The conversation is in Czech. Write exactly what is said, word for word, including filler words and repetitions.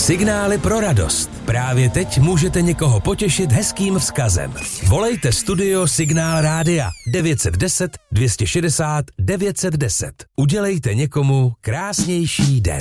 Signály pro radost. Právě teď můžete někoho potěšit hezkým vzkazem. Volejte studio Signál Rádia devět set deset, dvě stě šedesát, devět set deset. Udělejte někomu krásnější den.